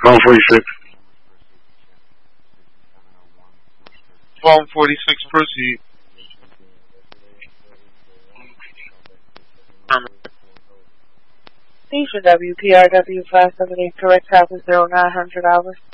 1246. 1246, proceed. These are WPRW 578, correct traffic 0900 hours.